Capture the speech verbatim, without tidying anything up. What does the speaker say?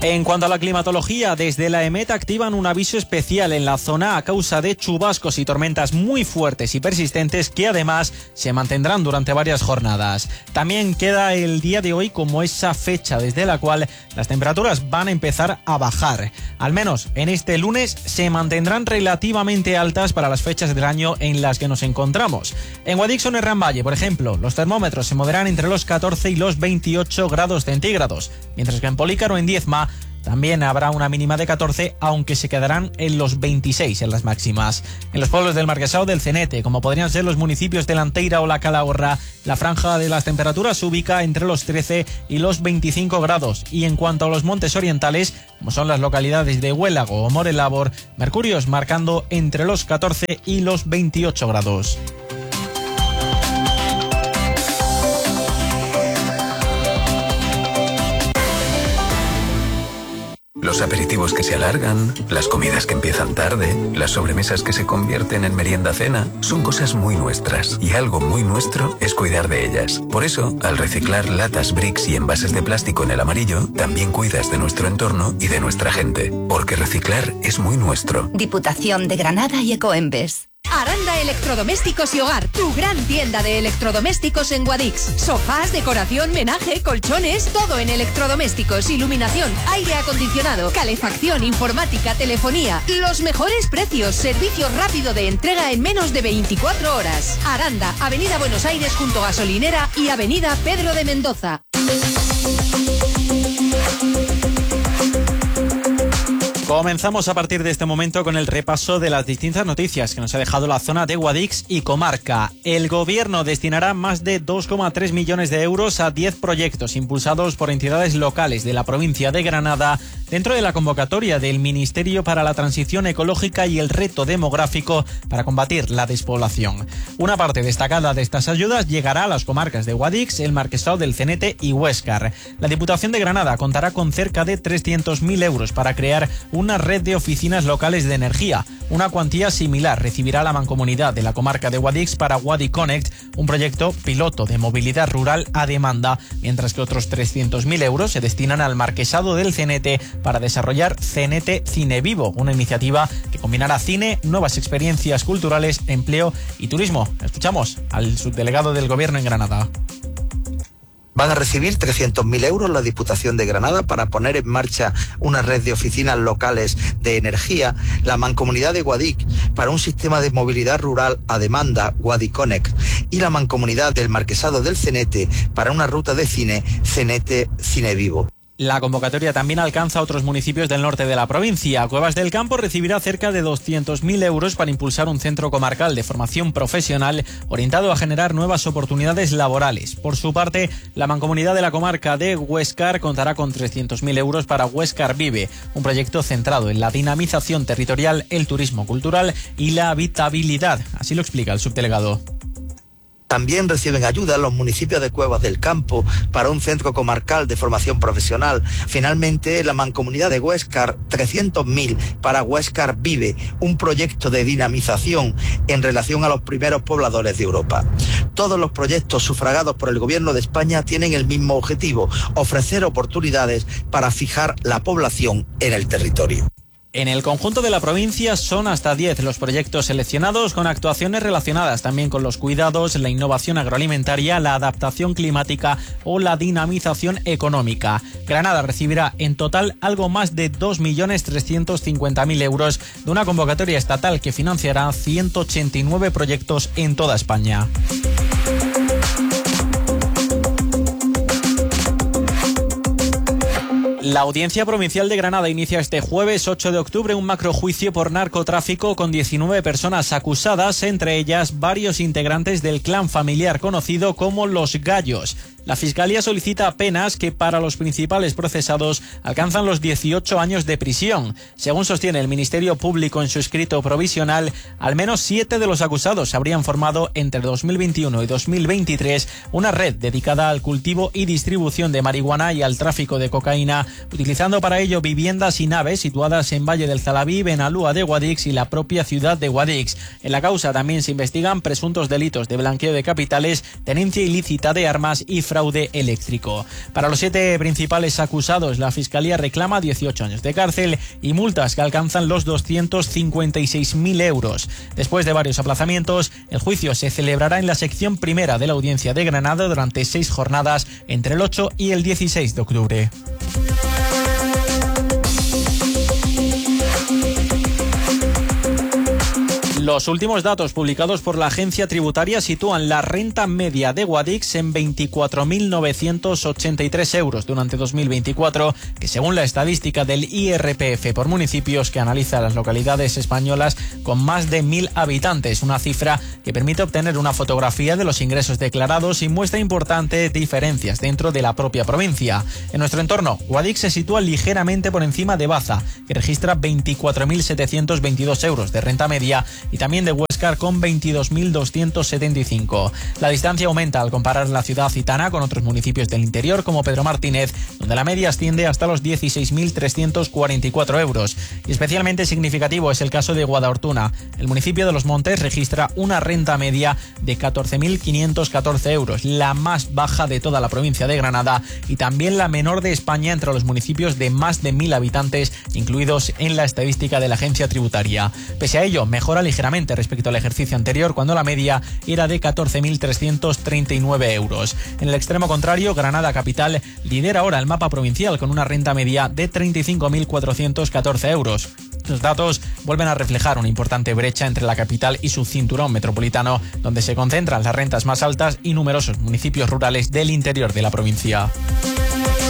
En cuanto a la climatología, desde la EMET activan un aviso especial en la zona a causa de chubascos y tormentas muy fuertes y persistentes que además se mantendrán durante varias jornadas. También queda el día de hoy como esa fecha desde la cual las temperaturas van a empezar a bajar. Al menos en este lunes se mantendrán relativamente altas para las fechas del año en las que nos encontramos. En Guadix o en Herrán Valle, por ejemplo, los termómetros se moverán entre los catorce y los veintiocho grados centígrados, mientras que en Polícar o en Diezma también habrá una mínima de catorce, aunque se quedarán en los veintiséis en las máximas. En los pueblos del Marquesado del Cenete, como podrían ser los municipios de la Anteira o la Calahorra, la franja de las temperaturas se ubica entre los trece y los veinticinco grados. Y en cuanto a los montes orientales, como son las localidades de Huélago o Morelabor, mercurios marcando entre los catorce y los veintiocho grados. Los aperitivos que se alargan, las comidas que empiezan tarde, las sobremesas que se convierten en merienda-cena, son cosas muy nuestras y algo muy nuestro es cuidar de ellas. Por eso, al reciclar latas, bricks y envases de plástico en el amarillo, también cuidas de nuestro entorno y de nuestra gente. Porque reciclar es muy nuestro. Diputación de Granada y Ecoembes. Aranda Electrodomésticos y Hogar, tu gran tienda de electrodomésticos en Guadix. Sofás, decoración, menaje, colchones, todo en electrodomésticos, iluminación, aire acondicionado, calefacción, informática, telefonía. Los mejores precios, servicio rápido de entrega en menos de veinticuatro horas. Aranda, Avenida Buenos Aires junto a Gasolinera y Avenida Pedro de Mendoza. Comenzamos a partir de este momento con el repaso de las distintas noticias que nos ha dejado la zona de Guadix y comarca. El gobierno destinará más de dos coma tres millones de euros a diez proyectos impulsados por entidades locales de la provincia de Granada dentro de la convocatoria del Ministerio para la Transición Ecológica y el Reto Demográfico para combatir la despoblación. Una parte destacada de estas ayudas llegará a las comarcas de Guadix, el Marquesado del Cenete y Huéscar. La Diputación de Granada contará con cerca de trescientos mil euros para crear un una red de oficinas locales de energía. Una cuantía similar recibirá la mancomunidad de la comarca de Guadix para Guadiconnect, un proyecto piloto de movilidad rural a demanda, mientras que otros trescientos mil euros se destinan al Marquesado del Cenete para desarrollar Cenete Cine Vivo, una iniciativa que combinará cine, nuevas experiencias culturales, empleo y turismo. Escuchamos al subdelegado del Gobierno en Granada. Van a recibir trescientos mil euros la Diputación de Granada para poner en marcha una red de oficinas locales de energía, la Mancomunidad de Guadix para un sistema de movilidad rural a demanda, Guadiconnect, y la Mancomunidad del Marquesado del Cenete para una ruta de cine, Cenete Cine Vivo. La convocatoria también alcanza a otros municipios del norte de la provincia. Cuevas del Campo recibirá cerca de doscientos mil euros para impulsar un centro comarcal de formación profesional orientado a generar nuevas oportunidades laborales. Por su parte, la mancomunidad de la comarca de Huéscar contará con trescientos mil euros para Huéscar Vive, un proyecto centrado en la dinamización territorial, el turismo cultural y la habitabilidad. Así lo explica el subdelegado. También reciben ayuda los municipios de Cuevas del Campo para un centro comarcal de formación profesional. Finalmente, la mancomunidad de Huéscar, trescientos mil para Huéscar Vive, un proyecto de dinamización en relación a los primeros pobladores de Europa. Todos los proyectos sufragados por el Gobierno de España tienen el mismo objetivo: ofrecer oportunidades para fijar la población en el territorio. En el conjunto de la provincia son hasta diez los proyectos seleccionados con actuaciones relacionadas también con los cuidados, la innovación agroalimentaria, la adaptación climática o la dinamización económica. Granada recibirá en total algo más de dos millones trescientos cincuenta mil euros de una convocatoria estatal que financiará ciento ochenta y nueve proyectos en toda España. La Audiencia Provincial de Granada inicia este jueves ocho de octubre un macrojuicio por narcotráfico con diecinueve personas acusadas, entre ellas varios integrantes del clan familiar conocido como Los Gallos. La Fiscalía solicita penas que para los principales procesados alcanzan los dieciocho años de prisión. Según sostiene el Ministerio Público en su escrito provisional, al menos siete de los acusados habrían formado entre dos mil veintiuno y dos mil veintitrés una red dedicada al cultivo y distribución de marihuana y al tráfico de cocaína, utilizando para ello viviendas y naves situadas en Valle del Zalabí, Benalúa de Guadix y la propia ciudad de Guadix. En la causa también se investigan presuntos delitos de blanqueo de capitales, tenencia ilícita de armas y fraude eléctrico. Para los siete principales acusados, la Fiscalía reclama dieciocho años de cárcel y multas que alcanzan los doscientos cincuenta y seis mil euros. Después de varios aplazamientos, el juicio se celebrará en la sección primera de la Audiencia de Granada durante seis jornadas entre el ocho y el dieciséis de octubre. Los últimos datos publicados por la agencia tributaria sitúan la renta media de Guadix en veinticuatro mil novecientos ochenta y tres euros durante dos mil veinticuatro, que según la estadística del I R P F por municipios que analiza las localidades españolas con más de mil habitantes, una cifra que permite obtener una fotografía de los ingresos declarados y muestra importantes diferencias dentro de la propia provincia. En nuestro entorno, Guadix se sitúa ligeramente por encima de Baza, que registra veinticuatro mil setecientos veintidós euros de renta media, y también de Huéscar con veintidós mil doscientos setenta y cinco. La distancia aumenta al comparar la ciudad citana con otros municipios del interior como Pedro Martínez, donde la media asciende hasta los dieciséis mil trescientos cuarenta y cuatro euros. Y especialmente significativo es el caso de Guadalhortuna. El municipio de Los Montes registra una renta media de catorce mil quinientos catorce euros, la más baja de toda la provincia de Granada y también la menor de España entre los municipios de más de mil habitantes incluidos en la estadística de la agencia tributaria. Pese a ello, mejora ligeramente respecto al ejercicio anterior, cuando la media era de catorce mil trescientos treinta y nueve euros. En el extremo contrario, Granada capital lidera ahora el mapa provincial con una renta media de treinta y cinco mil cuatrocientos catorce euros. Los datos vuelven a reflejar una importante brecha entre la capital y su cinturón metropolitano, donde se concentran las rentas más altas y numerosos municipios rurales del interior de la provincia.